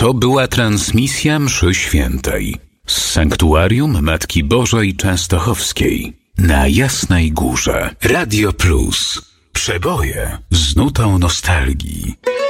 To była transmisja mszy świętej z sanktuarium Matki Bożej Częstochowskiej na Jasnej Górze. Radio Plus. Przeboje z nutą nostalgii.